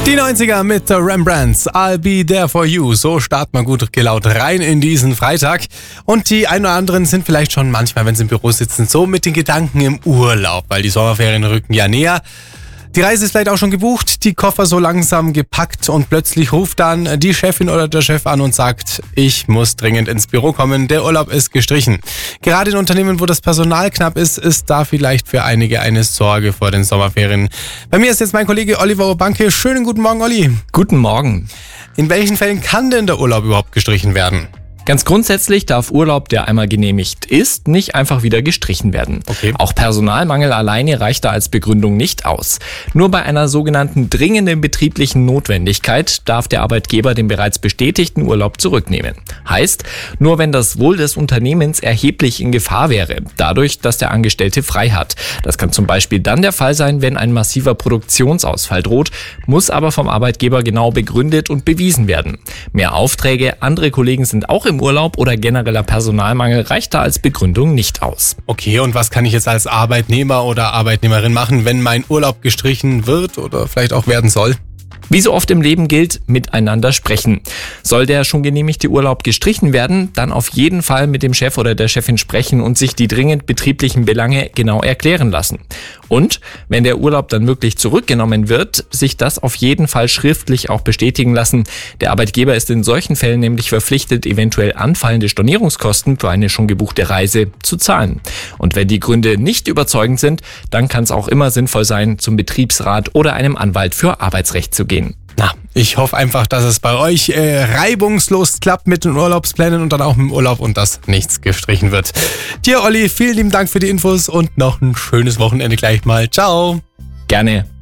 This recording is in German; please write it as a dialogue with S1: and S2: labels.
S1: Die 90er mit The Rembrandts, I'll Be There For You. So startet man gut gelaunt rein in diesen Freitag. Und die ein oder anderen sind vielleicht schon manchmal, wenn sie im Büro sitzen, so mit den Gedanken im Urlaub, weil die Sommerferien rücken ja näher. Die Reise ist vielleicht auch schon gebucht, die Koffer so langsam gepackt und plötzlich ruft dann die Chefin oder der Chef an und sagt, ich muss dringend ins Büro kommen, der Urlaub ist gestrichen. Gerade in Unternehmen, wo das Personal knapp ist, ist da vielleicht für einige eine Sorge vor den Sommerferien. Bei mir ist jetzt mein Kollege Oliver Obanke. Schönen guten Morgen, Olli.
S2: Guten Morgen.
S1: In welchen Fällen kann denn der Urlaub überhaupt gestrichen werden?
S2: Ganz grundsätzlich darf Urlaub, der einmal genehmigt ist, nicht einfach wieder gestrichen werden.
S1: Okay.
S2: Auch Personalmangel alleine reicht da als Begründung nicht aus. Nur bei einer sogenannten dringenden betrieblichen Notwendigkeit darf der Arbeitgeber den bereits bestätigten Urlaub zurücknehmen. Heißt, nur wenn das Wohl des Unternehmens erheblich in Gefahr wäre, dadurch, dass der Angestellte frei hat. Das kann zum Beispiel dann der Fall sein, wenn ein massiver Produktionsausfall droht, muss aber vom Arbeitgeber genau begründet und bewiesen werden. Mehr Aufträge, andere Kollegen sind auch im Urlaub oder genereller Personalmangel reicht da als Begründung nicht aus.
S1: Okay, und was kann ich jetzt als Arbeitnehmer oder Arbeitnehmerin machen, wenn mein Urlaub gestrichen wird oder vielleicht auch werden soll?
S2: Wie so oft im Leben gilt, miteinander sprechen. Soll der schon genehmigte Urlaub gestrichen werden, dann auf jeden Fall mit dem Chef oder der Chefin sprechen und sich die dringend betrieblichen Belange genau erklären lassen. Und wenn der Urlaub dann wirklich zurückgenommen wird, sich das auf jeden Fall schriftlich auch bestätigen lassen. Der Arbeitgeber ist in solchen Fällen nämlich verpflichtet, eventuell anfallende Stornierungskosten für eine schon gebuchte Reise zu zahlen. Und wenn die Gründe nicht überzeugend sind, dann kann es auch immer sinnvoll sein, zum Betriebsrat oder einem Anwalt für Arbeitsrecht zu gehen.
S1: Na, ich hoffe einfach, dass es bei euch reibungslos klappt mit den Urlaubsplänen und dann auch mit dem Urlaub und dass nichts gestrichen wird. Dir, Olli, vielen lieben Dank für die Infos und noch ein schönes Wochenende gleich mal. Ciao.
S2: Gerne.